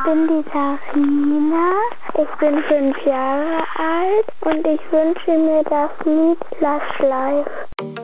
bin die Sarina. Ich bin 5 Jahre alt und ich wünsche mir das Lied Last Life.